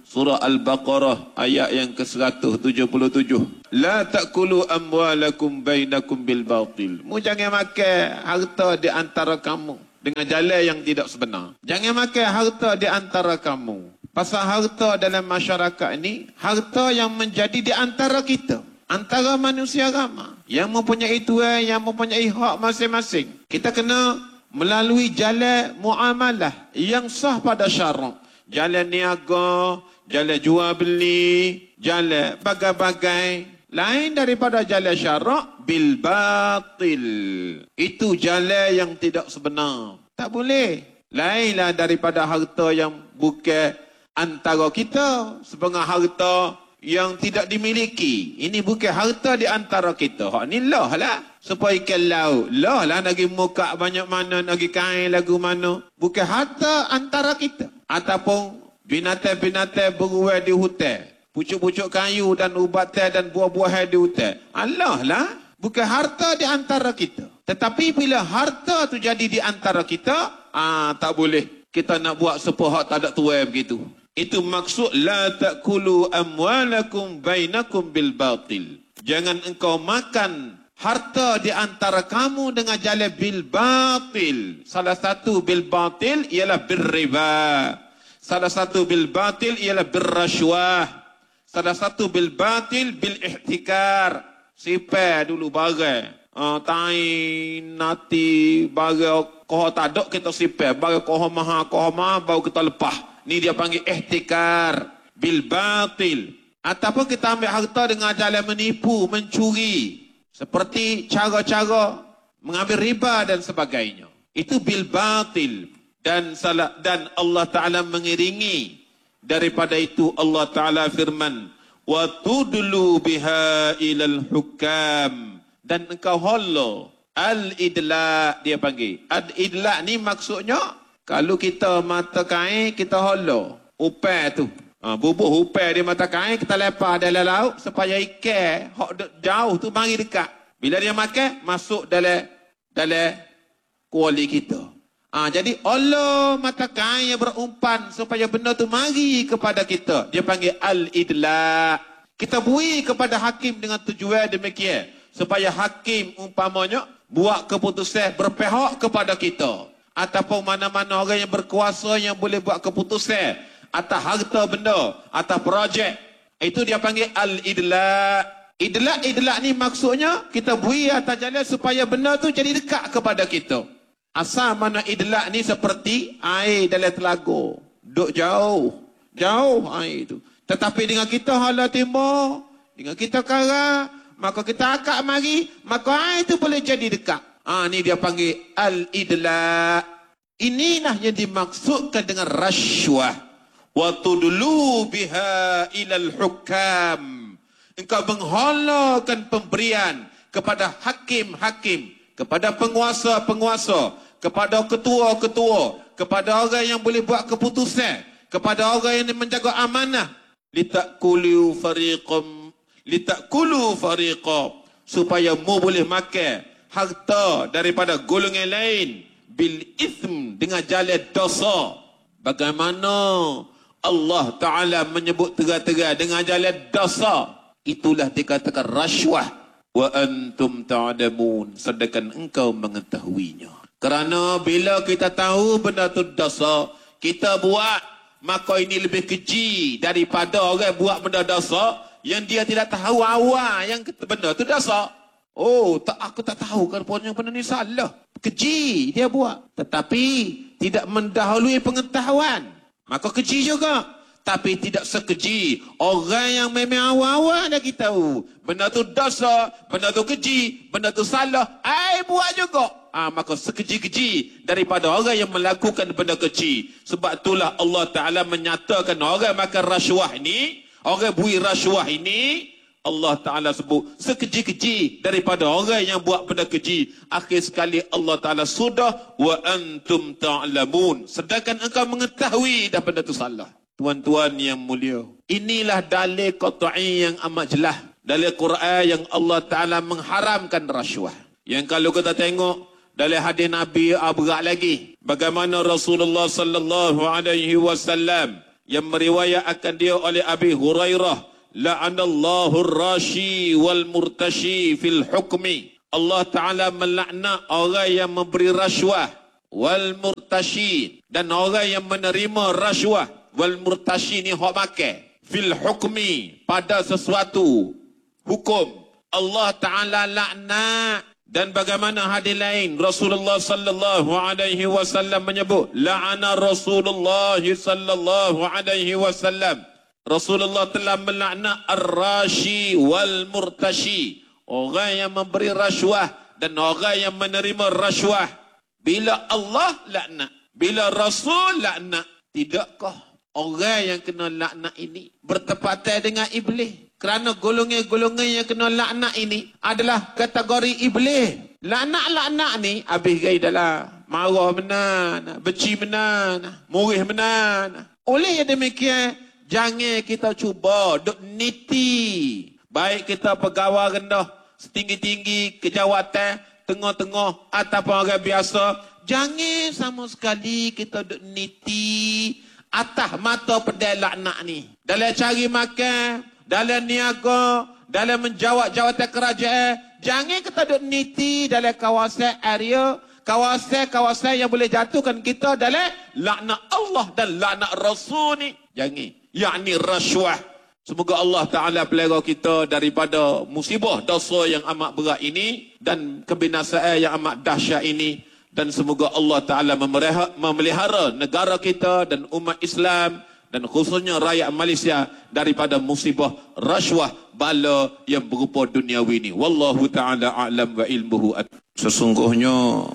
Surah Al-Baqarah ayat yang ke-177. La ta'kulu amwalakum bainakum bil batil. Mu jangan makan harta di antara kamu dengan jalan yang tidak sebenar. Jangan makan harta di antara kamu. Pasal harta dalam masyarakat ini, harta yang menjadi di antara kita. Antara manusia ramai. Yang mempunyai tuan, yang mempunyai hak masing-masing. Kita kena melalui jalan muamalah yang sah pada syarak. Jalan niaga, jalan jual beli, jalan bagai-bagai. Lain daripada jalan syarak, bil batil. Itu jalan yang tidak sebenar. Tak boleh. Lainlah daripada harta yang bukan antara kita. Sebenarnya harta yang tidak dimiliki. Ini bukan harta di antara kita. Hak ni lah lah. Supaya ikan laut. Lah lah nagi muka banyak mana, nagi kain lagu mana. Bukan harta antara kita. Ataupun binatang-binatang beruai di hutan. Pucuk-pucuk kayu dan ubatan dan buah-buahan di hutan. Allah lah. Bukan harta di antara kita. Tetapi bila harta tu jadi di antara kita, tak boleh. Kita nak buat sepuh tak ada tuai begitu. Itu maksud la ta'kulu amwalakum bainakum bil batil. Jangan engkau makan harta di antara kamu dengan jalan bil batil. Salah satu bil batil ialah bil riba. Salah satu bil batil ialah bil rashwah. Salah satu bil batil bil ihtikar. Sipai dulu barang. Tain nati barang koh tak ada kita sipai. Barang koh maha baru kita lepas. Ni dia panggil ihtikar bil batil. Ataupun kita ambil harta dengan jalan menipu, mencuri. Seperti cara-cara mengambil riba dan sebagainya. Itu bil batil. Dan Allah Ta'ala mengiringi. Daripada itu Allah Ta'ala firman. Wa tudlu biha ilal hukam. Dan engkau hollow. Al-idla' dia panggil. Al-idla' ni maksudnya, kalau kita mata kain, kita hollow. Upai tu. Bubuh upai di mata kain, kita lepas dalam laut supaya ikan jauh tu mari dekat. Bila dia makan, masuk dalam kuali kita. Jadi Allah mata kain yang berumpan supaya benda tu mari kepada kita. Dia panggil al-idla'. Kita beri kepada hakim dengan tujuan demikian. Supaya hakim umpamanya buat keputusan berpihak kepada kita. Ataupun mana-mana orang yang berkuasa yang boleh buat keputusan atas harta benda, atas projek. Itu dia panggil al-idla'. Idla' ni maksudnya kita beri atas jalan supaya benda tu jadi dekat kepada kita. Asal mana idla' ni seperti air dalam telaga. Duk jauh air tu. Tetapi dengan kita hala timur, dengan kita kara, maka kita akak mari, maka air tu boleh jadi dekat. Ni dia panggil al-idla'. Inilah yang dimaksudkan dengan rashwah. Wa tudlu biha ilal hukam. Engkau menghalakan pemberian kepada hakim-hakim, kepada penguasa-penguasa, kepada ketua-ketua, kepada orang yang boleh buat keputusan, kepada orang yang menjaga amanah. Litakulu fariqam, supaya mu boleh makan harta daripada golongan lain bil ithm, dengan jalan dosa. Bagaimana Allah Ta'ala menyebut terang-terang dengan jalan dosa? Itulah dikatakan rashwah. Wa antum ta'lamun, sedangkan engkau mengetahuinya. Kerana bila kita tahu benda tu dosa, kita buat, maka ini lebih keji daripada orang buat benda dosa yang dia tidak tahu awal yang benda tu dosa. Aku tak tahu kan punya benda ni salah. Keji dia buat. Tetapi tidak mendahului pengetahuan. Maka keji juga. Tapi tidak sekeji orang yang memang awal-awal dah kita tahu. Benda tu dosa, benda tu keji, benda tu salah. Buat juga. Maka sekeji-keji daripada orang yang melakukan benda keji. Sebab itulah Allah Ta'ala menyatakan orang makan rashwah ini, orang beri rashwah ini, Allah Ta'ala sebut sekeji-keji daripada orang yang buat benda keji. Akhir sekali Allah Ta'ala sudah wa antum ta'lamun, sedangkan engkau mengetahui dah benda tu salah. Tuan-tuan yang mulia, inilah dalil qat'i yang amat jelas dalil Quran yang Allah Ta'ala mengharamkan rashwah. Yang kalau kita tengok dalam hadis Nabi berat lagi, bagaimana Rasulullah sallallahu alaihi wasallam yang meriwayatkan dia oleh Abi Hurairah, la'anallahu ar-rashi wal murtashi fil hukmi. Allah Ta'ala melaknat orang yang memberi rasuah, wal murtashi, dan orang yang menerima rasuah. Wal murtashi ni hak makan, fil hukmi, pada sesuatu hukum. Allah Ta'ala laknat. Dan bagaimana hadis lain, Rasulullah sallallahu alaihi wasallam menyebut, la'ana Rasulullah sallallahu alaihi wasallam, Rasulullah telah melaknat ar-rashi wal murtashi, orang yang memberi rasuah dan orang yang menerima rasuah. Bila Allah laknat, bila Rasul laknat, tidakkah orang yang kena laknat ini bertepatan dengan iblis? Kerana golongan-golongan yang kena laknat ini adalah kategori iblis. Laknat-laknat ni habis gai dalam marah benar, benci benar, murih benar. Oleh yang demikian, jangan kita cuba duk niti. Baik kita pegawai rendah, setinggi-tinggi, kejawatan, tengah-tengah, ataupun orang biasa, jangan sama sekali kita duk niti atas mata pedai laknat ni. Dalam cari makan, dalam niaga, dalam menjawab jawatan kerajaan, jangan kita duk niti dalam kawasan area, kawasan-kawasan yang boleh jatuhkan kita dalam laknat Allah dan laknat Rasul ni. Jangan. Yakni rasuah. Semoga Allah Ta'ala pelihara kita daripada musibah dosa yang amat berat ini dan kebinasaan yang amat dahsyat ini. Dan semoga Allah Ta'ala memelihara negara kita dan umat Islam dan khususnya rakyat Malaysia daripada musibah rasuah bala yang berupa duniawi ini. Wallahu ta'ala a'lam wa ilmuhu. Sesungguhnya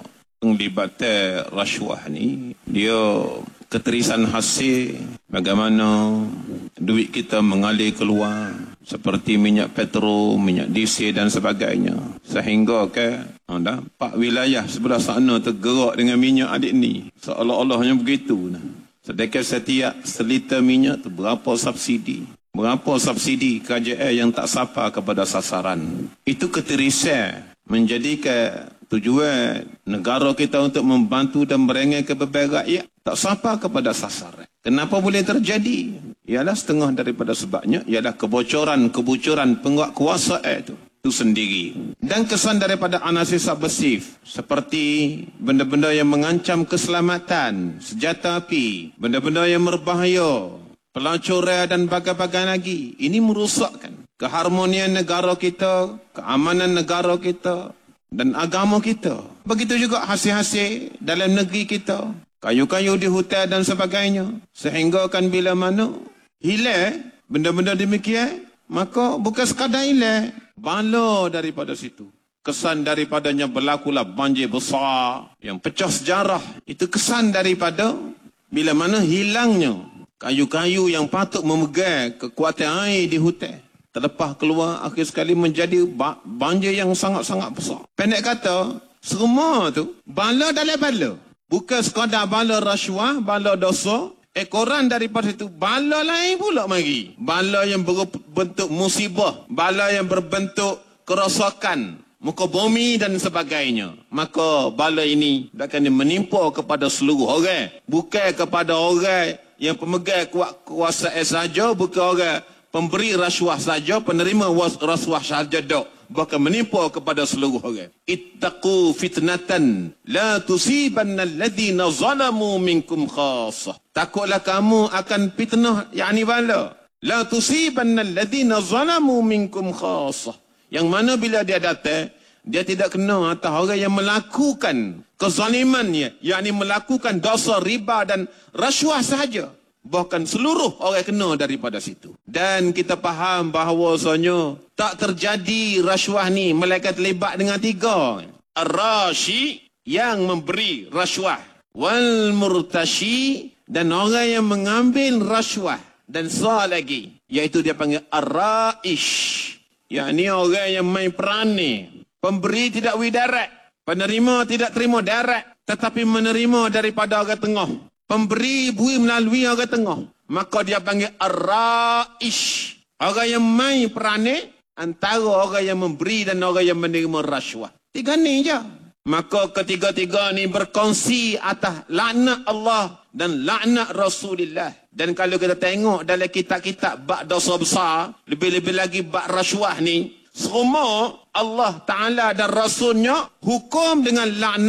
penglibatan rasuah ni dia keterisan hasil bagaimana duit kita mengalir keluar seperti minyak petrol, minyak diesel dan sebagainya, sehingga ke pak wilayah sebelah sana tergerak dengan minyak adik ni seolah-olahnya begitu. Sedangkan setiap seliter minyak tu berapa subsidi? Berapa subsidi KJL yang tak sampai kepada sasaran? Itu keterisan menjadikan tujuan negara kita untuk membantu dan merengai kebebasan rakyat tak sampai kepada sasaran. Kenapa boleh terjadi? Ialah setengah daripada sebabnya ialah kebocoran penguasaan itu sendiri. Dan kesan daripada anasir subversif seperti benda-benda yang mengancam keselamatan, senjata api, benda-benda yang berbahaya, pelacuran dan bagai-bagai lagi. Ini merosakkan keharmonian negara kita, keamanan negara kita dan agama kita. Begitu juga hasil-hasil dalam negeri kita, kayu-kayu di hutan dan sebagainya. Sehingga kan bila mana hilang benda-benda demikian, maka bukan sekadar hilang, bala daripada situ. Kesan daripadanya berlakulah banjir besar yang pecah sejarah. Itu kesan daripada bila mana hilangnya kayu-kayu yang patut memegang kekuatan air di hutan. Terlepas keluar, akhir sekali menjadi banjir yang sangat-sangat besar. Pendek kata, semua tu bala dalam bala. Bukan sekadar bala rasuah, bala dosa. Ekoran daripada itu, bala lain pula mari. Bala yang berbentuk musibah, bala yang berbentuk kerosakan, muka bumi dan sebagainya. Maka bala ini akan menimpa kepada seluruh orang. Bukan kepada orang yang pemegang kuasa saja, bukan orang pemberi rasuah saja, penerima rasuah saja dok. Bahkan menimpa kepada seluruh orang. Ittaqu fitnatan la tusibanna alladhina zalamu minkum khassah. Takutlah kamu akan fitnah, yakni bala. La tusibanna alladhina zalamu minkum khassah. Yang mana bila dia datang, dia tidak kena atas orang yang melakukan kezalimannya, yakni melakukan dosa riba dan rasuah sahaja. Bahkan seluruh orang kena daripada situ. Dan kita faham bahawasanya tak terjadi rasuah ni melainkan terlibat dengan tiga. Ar-rashi, yang memberi rasuah. Wal murtashi, dan orang yang mengambil rasuah. Dan lagi, iaitu dia panggil ar-raish, yakni orang yang main perani. Pemberi tidak widarat, penerima tidak terima darat, tetapi menerima daripada orang tengah. Pemberi bui melalui orang tengah. Maka dia panggil ar-raish, orang yang main peranik antara orang yang memberi dan orang yang menerima rasuah. Tiga ni je. Maka ketiga-tiga ni berkongsi atas laknat Allah dan laknat Rasulullah. Dan kalau kita tengok dalam kitab-kitab bab dosa besar, lebih-lebih lagi bab rasuah ni, semua Allah Ta'ala dan Rasulnya hukum dengan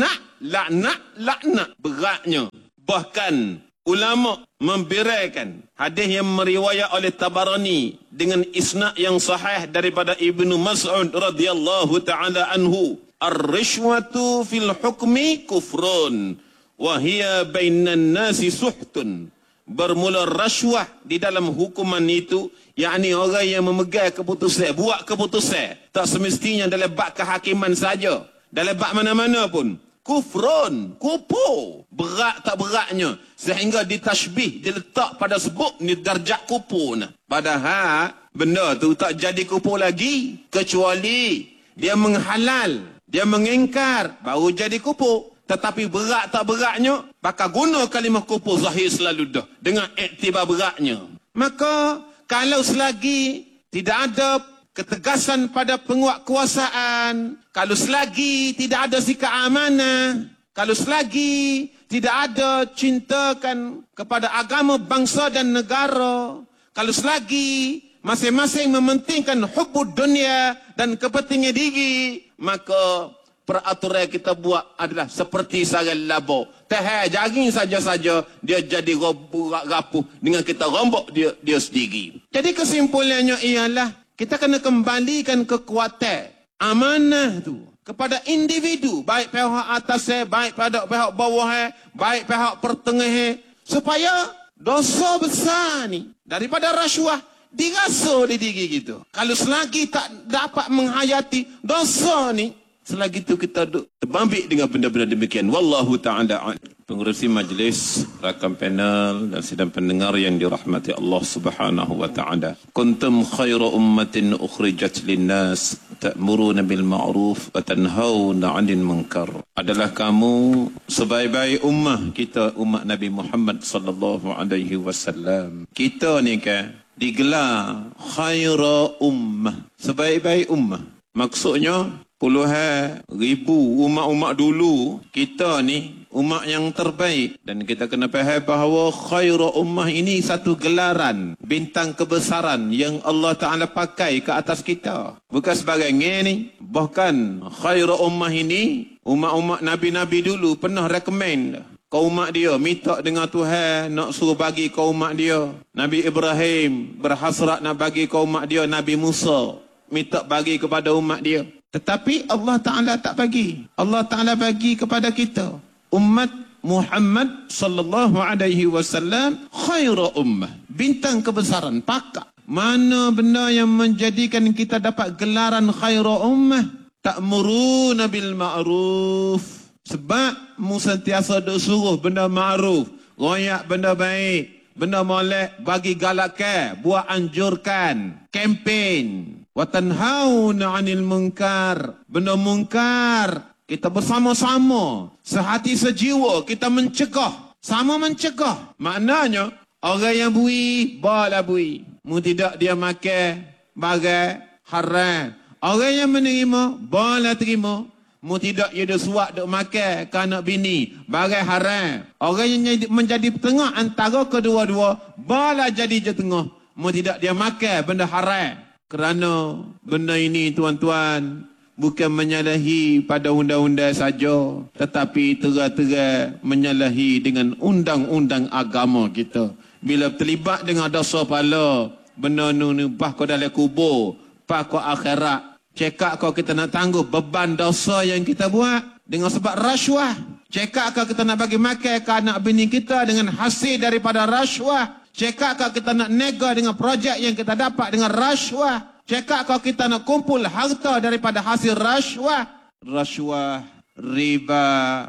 laknat, beratnya. Bahkan ulama memberikan hadis yang meriwayat oleh Tabarani dengan isnad yang sahih daripada Ibnu Mas'ud radhiyallahu ta'ala anhu, ar-rishwatu fil hukmi kufrun wa hiya bainan nasi suhtun. Bermula rasuah di dalam hukuman itu, yakni orang yang memegang keputusan, buat keputusan, tak semestinya dalam bab kehakiman saja, dalam bab mana-mana pun, kufrun, kufur, berat tak beratnya, sehingga ditashbih, diletak pada sebut ni darjat kufur. Padahal benda tu tak jadi kufur lagi, kecuali dia menghalal, dia mengingkar, baru jadi kufur. Tetapi berat tak beratnya, bakal guna kalimah kufur zahir selalu dah, dengan iktibar beratnya. Maka kalau selagi tidak ada ketegasan pada penguatkuasaan, kalau selagi tidak ada sikap amanah, kalau selagi tidak ada cintakan kepada agama, bangsa dan negara, kalau selagi masing-masing mementingkan hubbud dunia dan kepentingan diri, maka peraturan kita buat adalah seperti sarang labor. Tahan jaring saja-saja, dia jadi rapuh dengan kita rombok dia sendiri. Jadi kesimpulannya ialah, kita kena kembalikan kekuatan amanah tu kepada individu, baik pihak atas, baik pada pihak bawah, baik pihak pertengah, supaya dosa besar ni daripada rasuah dirasa di diri kita. Kalau selagi tak dapat menghayati dosa ni, selagi itu kita terbambik dengan benda-benda demikian. Wallahu ta'ala. Pengurusi majlis, rakam panel dan sidang pendengar yang dirahmati Allah Subhanahu wa ta'ala. Kuntum khaira ummatin ukhrijat linnas ta'muruna bil ma'ruf wa tanhauna 'anil munkar. Adalah kamu sebaik-baik ummah kita, umat Nabi Muhammad sallallahu alaihi wasallam. Kita ni kan digelar khaira ummah, sebaik-baik ummah. Maksudnya puluhan ribu umat-umat dulu, kita ni umat yang terbaik. Dan kita kena faham bahawa khairu ummah ini satu gelaran, bintang kebesaran yang Allah Ta'ala pakai ke atas kita. Bukan sebagainya ni. Bahkan khairu ummah ini, umat-umat Nabi-Nabi dulu pernah recommend ke umat dia, minta dengan Tuhan nak suruh bagi ke umat dia. Nabi Ibrahim berhasrat nak bagi ke umat dia. Nabi Musa minta bagi kepada umat dia. Tetapi Allah Ta'ala tak bagi. Allah Ta'ala bagi kepada kita, umat Muhammad sallallahu alaihi wasallam, khairu ummah, bintang kebesaran, pakak. Mana benda yang menjadikan kita dapat gelaran khairu ummah? Ta'muruna bil ma'ruf. Sebab mu sentiasa duk suruh benda ma'ruf, royak benda baik, benda molek, bagi galakkan, buat anjurkan, kempen. Wa tanhauna 'anil munkar. Benda mungkar kita bersama-sama, sehati sejiwa, kita mencegah, sama mencegah. Maknanya orang yang bui, balah bui. Mu tidak dia makan bagai haram. Orang yang menerima, balah terima. Mu tidak dia suap duk makan ke anak bini bagai haram. Orang yang menjadi tengah antara kedua-dua, balah jadi je tengah. Mu tidak dia makan benda haram. Kerana benda ini, tuan-tuan, bukan menyalahi pada undang-undang saja, tetapi terang-terang menyalahi dengan undang-undang agama kita. Bila terlibat dengan dosa pala, benda ni bah kau dalam kubur, bah kau akhirat, cekak kau kita nak tangguh beban dosa yang kita buat dengan sebab rasuah. Cekak kau kita nak bagi makan ke anak bini kita dengan hasil daripada rasuah. Cekak kau kita nak nega dengan projek yang kita dapat dengan rasuah. Cekak kau kita nak kumpul harta daripada hasil rasuah. Rasuah, riba,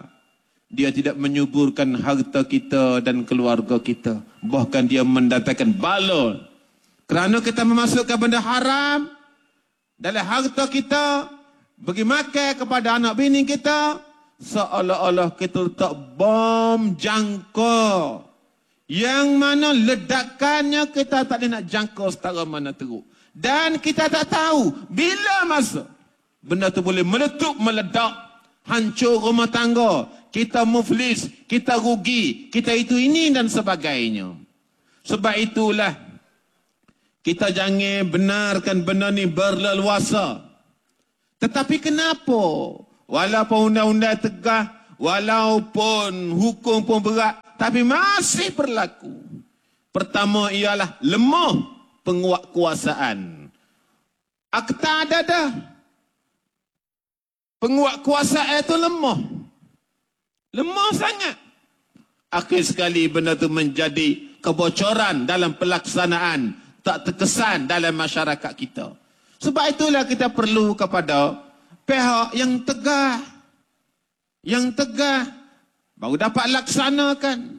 dia tidak menyuburkan harta kita dan keluarga kita. Bahkan dia mendatangkan bala. Kerana kita memasukkan benda haram dalam harta kita, bagi makan kepada anak bini kita, seolah-olah kita letak bom jangka, yang mana ledakannya kita tak boleh nak jangka setara mana teruk. Dan kita tak tahu bila masa benda tu boleh meletup, meledak, hancur rumah tangga, kita muflis, kita rugi, kita itu ini dan sebagainya. Sebab itulah kita jangan benarkan benda ni berleluasa. Tetapi kenapa? Walaupun undang-undang tegah, walaupun hukum pun berat, tapi masih berlaku. Pertama ialah lemah penguatkuasaan. Akta ada dah. Penguatkuasaan itu lemah. Lemah sangat. Akhir sekali benda itu menjadi kebocoran dalam pelaksanaan, tak terkesan dalam masyarakat kita. Sebab itulah kita perlu kepada pihak yang tegah. Yang tegah baru dapat laksanakan.